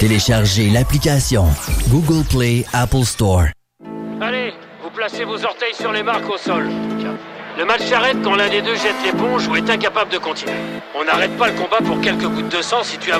Téléchargez l'application Google Play Apple Store. Allez, vous placez vos orteils sur les marques au sol. Le match s'arrête quand l'un des deux jette l'éponge ou est incapable de continuer. On n'arrête pas le combat pour quelques gouttes de sang si tu avances.